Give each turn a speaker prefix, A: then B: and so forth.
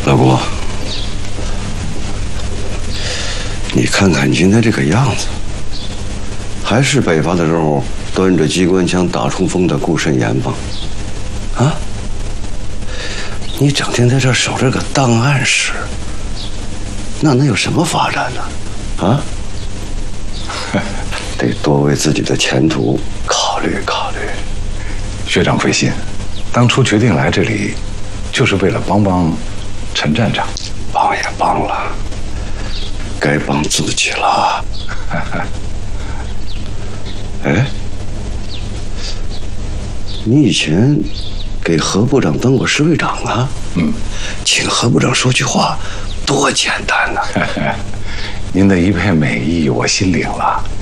A: 老郭，你看看你现在这个样子，还是北伐的时候端着机关枪打冲锋的顾慎言吗？啊？你整天在这守着个档案室，那能有什么发展呢？啊？得多为自己的前途考虑考虑。
B: 学长费心，当初决定来这里，就是为了帮帮陈站长。
A: 帮也帮了，该帮自己了。哎，你以前给何部长当过侍卫长啊？请何部长说句话，多简单呐！
B: 您的一片美意，我心领了。